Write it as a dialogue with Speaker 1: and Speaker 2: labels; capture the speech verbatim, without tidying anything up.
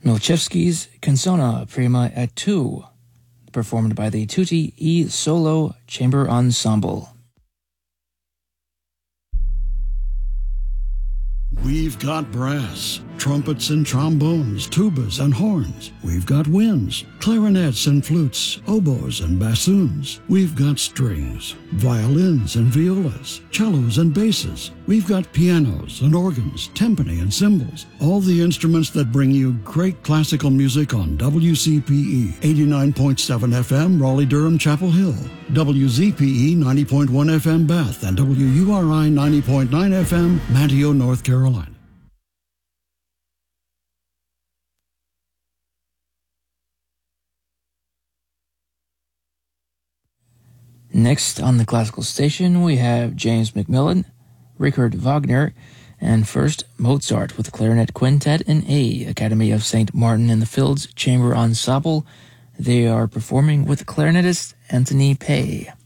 Speaker 1: Milchevsky's Canzona Prima at two, performed by the Tutti E Solo Chamber Ensemble.
Speaker 2: We've got brass, trumpets and trombones, tubas and horns. We've got winds, clarinets and flutes, oboes and bassoons. We've got strings, violins and violas, cellos and basses. We've got pianos and organs, timpani and cymbals. All the instruments that bring you great classical music on W C P E eighty-nine point seven F M, Raleigh-Durham, Chapel Hill, W Z P E ninety point one F M, Bath, and W U R I ninety point nine F M, Manteo, North Carolina.
Speaker 1: Next on the classical station, we have James Macmillan, Richard Wagner, and first Mozart with Clarinet Quintet in A, Academy of Saint Martin in the Fields Chamber Ensemble. They are performing with clarinetist Anthony Pei.